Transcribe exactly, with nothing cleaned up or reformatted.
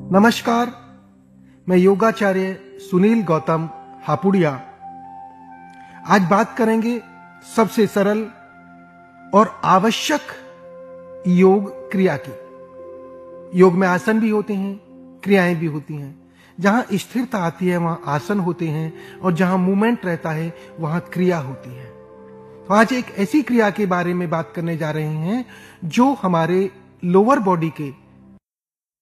नमस्कार, मैं योगाचार्य सुनील गौतम हापुड़िया। आज बात करेंगे सबसे सरल और आवश्यक योग क्रिया की। योग में आसन भी होते हैं, क्रियाएं भी होती हैं। जहां स्थिरता आती है वहां आसन होते हैं और जहां मूवमेंट रहता है वहां क्रिया होती है। तो आज एक ऐसी क्रिया के बारे में बात करने जा रहे हैं जो हमारे लोअर बॉडी के